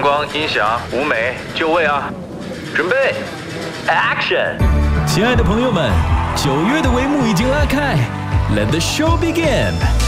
光、音响、舞美，就位啊！准备 ，Action！ 亲爱的朋友们，9月的帷幕已经拉开 ，Let the show begin！